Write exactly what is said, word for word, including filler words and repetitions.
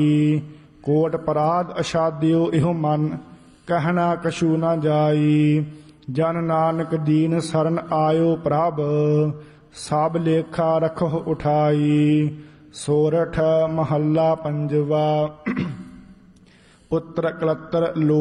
ਕੋਟ ਪਰਾਧ ਅਸ਼ਾਦਿਓ ਇਹੋ ਮਨ, ਕਹਿਣਾ ਕਛੂ ਨਾ ਜਾਈ। ਜਨ ਨਾਨਕ ਦੀਨ ਸਰਨ ਆਇਓ ਪ੍ਰਭ, ਸਭ ਲੇਖਾ ਰਖੋ ਉਠਾਈ। ਸੋਰਠ ਮਹੱਲਾ ਪੰਜਵਾ। ਪੁੱਤਰ ਕਲਤਰ ਲੋ